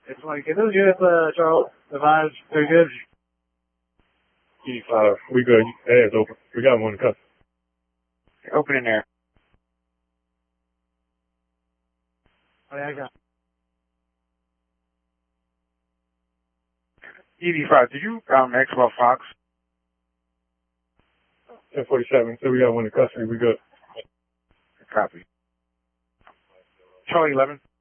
It's like, it is good, Charles. The vibes, they're good. We good. Hey, it's open. We got one cut. Open in there. Oh, yeah, I got EV5, did you X about Fox? 1047. So we got one in custody. We good. Copy. Charlie 11.